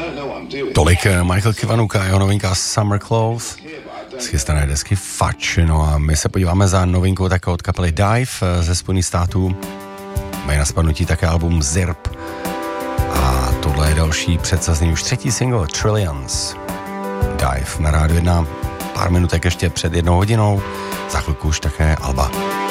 Tolik Michael Kiwanuka a jeho novinka Summer Clothes z chystané desky Fudge. No a my se podíváme za novinkou také od kapely Dive ze Spojených států. Mají na spadnutí také album Zirp. A tohle je další předsazený už 3. single Trillions. Dive na Rádiu 1, pár minutek ještě před 1 hodinou. Za chvilku už také Alba.